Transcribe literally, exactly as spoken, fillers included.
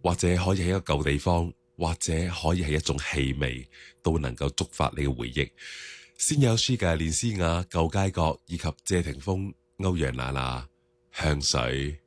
或者可以係一個舊地方，或者可以係一種氣味，都能夠觸發你嘅回憶。先有 Shiga 連詩雅舊街角以及謝霆鋒歐陽娜娜香水。